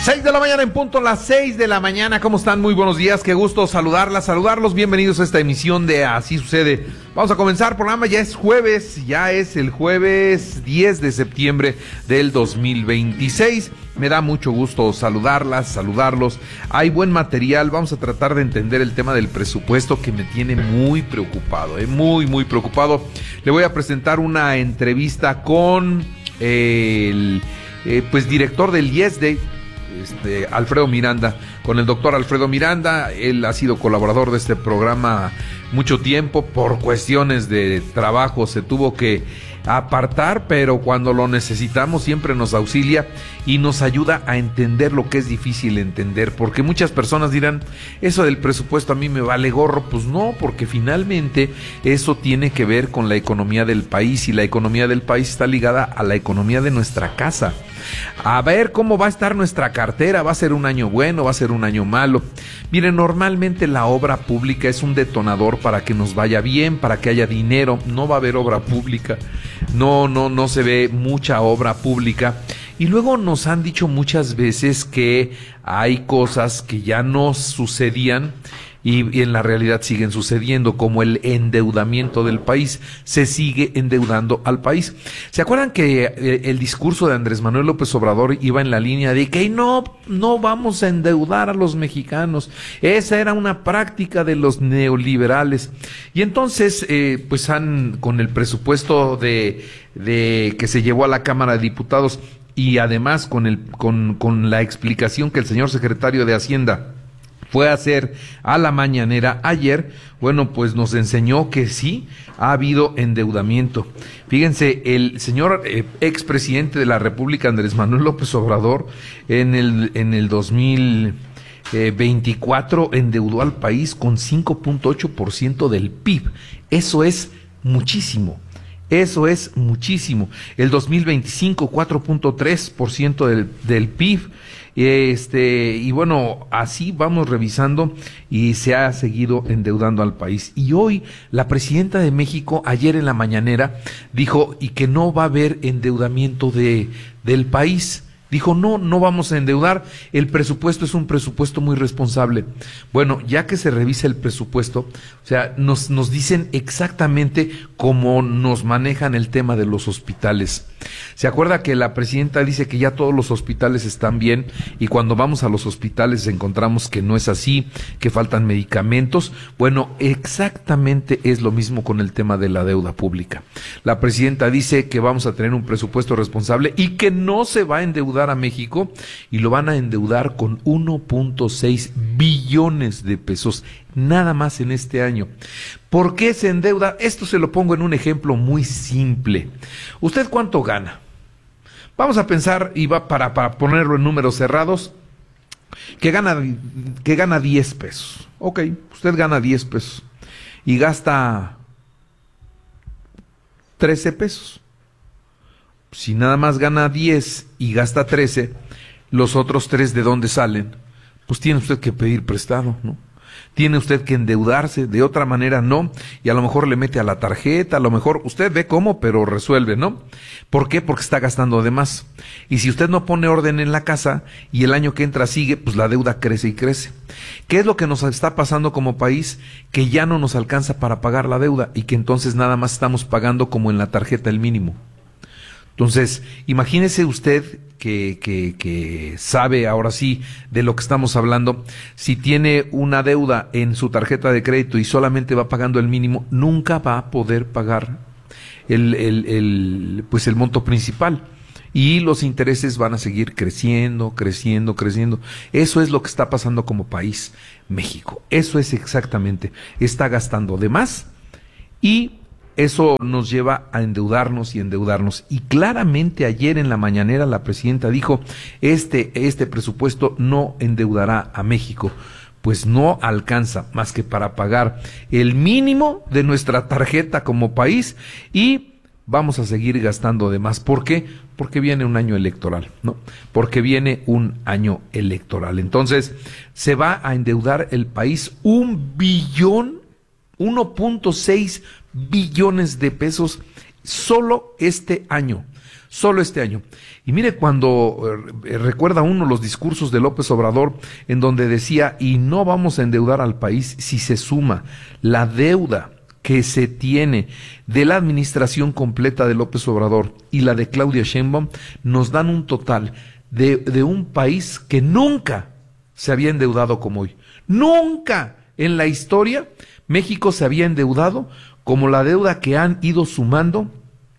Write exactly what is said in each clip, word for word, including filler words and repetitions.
Seis de la mañana en punto, las seis de la mañana. ¿Cómo están? Muy buenos días, qué gusto saludarlas, saludarlos. Bienvenidos a esta emisión de Así Sucede. Vamos a comenzar el programa, ya es jueves, ya es el jueves diez de septiembre del dos mil veintiséis. Me da mucho gusto saludarlas, saludarlos. Hay buen material, vamos a tratar de entender el tema del presupuesto que me tiene muy preocupado, eh, muy, muy preocupado. Le voy a presentar una entrevista con eh, el eh, pues director del I E S D E, Este, Alfredo Miranda, con el doctor Alfredo Miranda. Él ha sido colaborador de este programa mucho tiempo. Por cuestiones de trabajo se tuvo que apartar, pero cuando lo necesitamos siempre nos auxilia y nos ayuda a entender lo que es difícil entender, porque muchas personas dirán, eso del presupuesto a mí me vale gorro. Pues no, porque finalmente eso tiene que ver con la economía del país, y la economía del país está ligada a la economía de nuestra casa. A ver cómo va a estar nuestra cartera, va a ser un año bueno, va a ser un año malo. Miren, normalmente la obra pública es un detonador para que nos vaya bien, para que haya dinero. No va a haber obra pública, no, no, no se ve mucha obra pública. Y luego nos han dicho muchas veces que hay cosas que ya no sucedían y en la realidad siguen sucediendo, como el endeudamiento del país. Se sigue endeudando al país. ¿Se acuerdan que el discurso de Andrés Manuel López Obrador iba en la línea de que no, no vamos a endeudar a los mexicanos? Esa era una práctica de los neoliberales. Y entonces, eh, pues han, con el presupuesto de, de que se llevó a la Cámara de Diputados, y además con el, con, con la explicación que el señor secretario de Hacienda fue a hacer a la mañanera ayer, bueno, pues nos enseñó que sí ha habido endeudamiento. Fíjense, el señor eh, expresidente de la República, Andrés Manuel López Obrador, en el, en el dos mil veinticuatro endeudó al país con cinco punto ocho por ciento del P I B. Eso es muchísimo. Eso es muchísimo. El dos mil veinticinco, cuatro punto tres por ciento del, del P I B. Este, y bueno, así vamos revisando y se ha seguido endeudando al país. Y hoy la presidenta de México, ayer en la mañanera, dijo y que no va a haber endeudamiento de, del país. Dijo, no, no vamos a endeudar, el presupuesto es un presupuesto muy responsable. Bueno, ya que se revisa el presupuesto, o sea, nos, nos dicen exactamente cómo nos manejan el tema de los hospitales. ¿Se acuerda que la presidenta dice que ya todos los hospitales están bien, y cuando vamos a los hospitales encontramos que no es así, que faltan medicamentos? Bueno, exactamente es lo mismo con el tema de la deuda pública. La presidenta dice que vamos a tener un presupuesto responsable y que no se va a endeudar a México, y lo van a endeudar con uno punto seis billones de pesos nada más en este año. ¿Por qué se endeuda? Esto se lo pongo en un ejemplo muy simple. ¿Usted cuánto gana? Vamos a pensar, y va para, para ponerlo en números cerrados, que gana, que gana diez pesos. Ok, usted gana diez pesos y gasta trece pesos. Si nada más gana diez y gasta trece, los otros tres, ¿de dónde salen? Pues tiene usted que pedir prestado, ¿no? Tiene usted que endeudarse, de otra manera no, y a lo mejor le mete a la tarjeta, a lo mejor usted ve cómo, pero resuelve, ¿no? ¿Por qué? Porque está gastando de más. Y si usted no pone orden en la casa y el año que entra sigue, pues la deuda crece y crece. ¿Qué es lo que nos está pasando como país? Que ya no nos alcanza para pagar la deuda, y que entonces nada más estamos pagando como en la tarjeta el mínimo. Entonces, imagínese usted que, que, que sabe ahora sí de lo que estamos hablando. Si tiene una deuda en su tarjeta de crédito y solamente va pagando el mínimo, nunca va a poder pagar el, el, el, pues el monto principal. Y los intereses van a seguir creciendo, creciendo, creciendo. Eso es lo que está pasando como país, México. Eso es exactamente. Está gastando de más, y eso nos lleva a endeudarnos y endeudarnos. Y claramente ayer en la mañanera la presidenta dijo, este, este presupuesto no endeudará a México. Pues no alcanza más que para pagar el mínimo de nuestra tarjeta como país, y vamos a seguir gastando de más. ¿Por qué? Porque viene un año electoral, ¿no? Porque viene un año electoral. Entonces, se va a endeudar el país un billón, uno punto seis billones de pesos solo este año. solo este año. Y mire, cuando eh, recuerda uno los discursos de López Obrador, en donde decía, y no vamos a endeudar al país si se suma la deuda que se tiene de la administración completa de López Obrador y la de Claudia Sheinbaum, nos dan un total de, de un país que nunca se había endeudado como hoy. Nunca en la historia México se había endeudado como la deuda que han ido sumando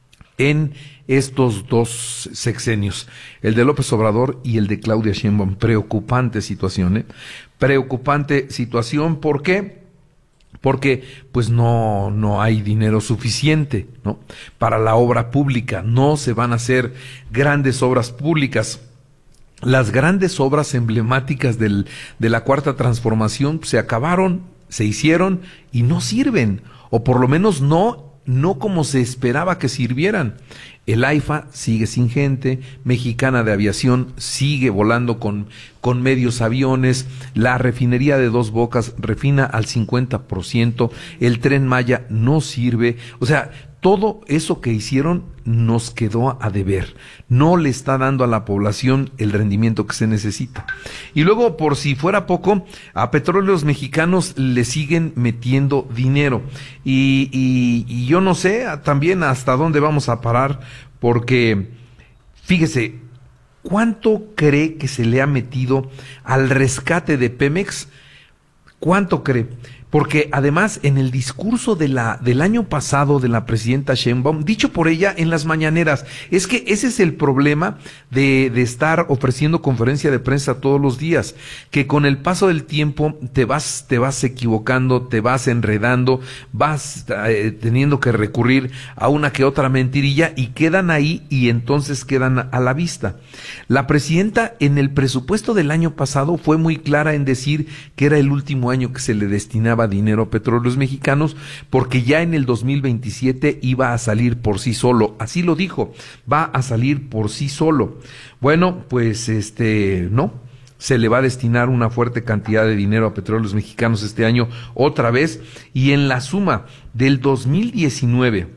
en estos dos sexenios, el de López Obrador y el de Claudia Sheinbaum. Preocupante situación, ¿eh? Preocupante situación, ¿por qué? Porque pues no, no hay dinero suficiente, ¿no? Para la obra pública, no se van a hacer grandes obras públicas. Las grandes obras emblemáticas del, de la Cuarta Transformación se acabaron, se hicieron y no sirven, o por lo menos no, no como se esperaba que sirvieran. El AIFA sigue sin gente, Mexicana de Aviación sigue volando con, con medios aviones, la refinería de Dos Bocas refina al cincuenta por ciento, el Tren Maya no sirve, o sea, todo eso que hicieron nos quedó a deber, no le está dando a la población el rendimiento que se necesita. Y luego, por si fuera poco, a Petróleos Mexicanos le siguen metiendo dinero, y, y, y yo no sé también hasta dónde vamos a parar, porque fíjese, ¿cuánto cree que se le ha metido al rescate de Pemex? ¿Cuánto cree? Porque además en el discurso de la del año pasado de la presidenta Sheinbaum, dicho por ella en las mañaneras, es que ese es el problema de, de estar ofreciendo conferencia de prensa todos los días, que con el paso del tiempo te vas, te vas equivocando, te vas enredando, vas eh, teniendo que recurrir a una que otra mentirilla y quedan ahí y entonces quedan a la vista. La presidenta en el presupuesto del año pasado fue muy clara en decir que era el último año que se le destinaba dinero a Petróleos Mexicanos, porque ya en el dos mil veintisiete iba a salir por sí solo, así lo dijo, va a salir por sí solo. Bueno, pues este, no, se le va a destinar una fuerte cantidad de dinero a Petróleos Mexicanos este año otra vez, y en la suma del dos mil diecinueve,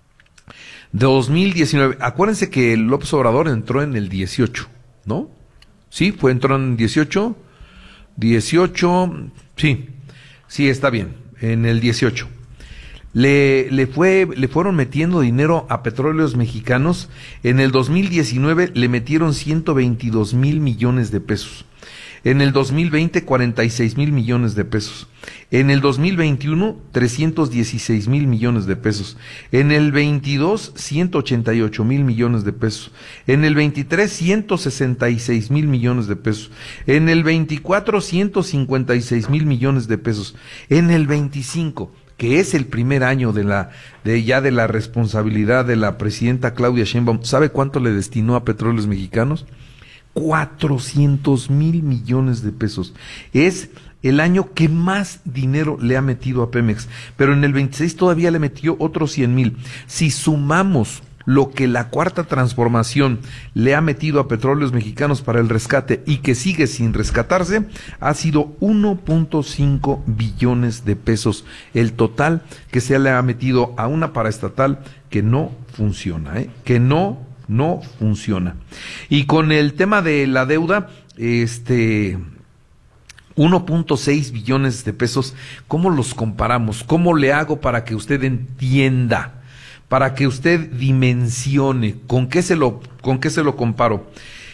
dos mil diecinueve, acuérdense que López Obrador entró en el dieciocho, ¿no? Sí, fue, entró en dieciocho, dieciocho, sí. Sí, está bien, en el dieciocho. Le, le fue, le fueron metiendo dinero a Petróleos Mexicanos. En el dos mil diecinueve le metieron ciento veintidós mil millones de pesos. En el dos mil veinte, cuarenta y seis mil millones de pesos. En el dos mil veintiuno, trescientos dieciséis mil millones de pesos. En el veintidós, ciento ochenta y ocho mil millones de pesos. En el veintitrés, ciento sesenta y seis mil millones de pesos. En el veinticuatro, ciento cincuenta y seis mil millones de pesos. En el veinticinco, que es el primer año de la de ya de la responsabilidad de la presidenta Claudia Sheinbaum, ¿sabe cuánto le destinó a Petróleos Mexicanos? cuatrocientos mil millones de pesos. Es el año que más dinero le ha metido a Pemex, pero en el veintiséis todavía le metió otros cien mil. Si sumamos lo que la Cuarta Transformación le ha metido a Petróleos Mexicanos para el rescate y que sigue sin rescatarse, ha sido uno punto cinco billones de pesos el total que se le ha metido a una paraestatal que no funciona, ¿eh? que no no funciona. Y con el tema de la deuda, este uno punto seis billones de pesos, ¿cómo los comparamos? ¿Cómo le hago para que usted entienda? Para que usted dimensione, ¿con qué se lo, con qué se lo comparo?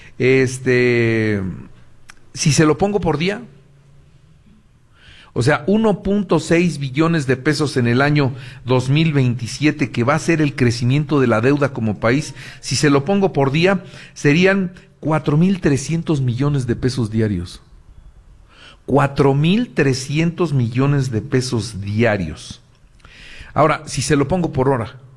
Este, si se lo pongo por día, o sea, uno punto seis billones de pesos en el año dos mil veintisiete, que va a ser el crecimiento de la deuda como país, si se lo pongo por día, serían cuatro mil trescientos millones de pesos diarios. cuatro mil trescientos millones de pesos diarios. Ahora, si se lo pongo por hora,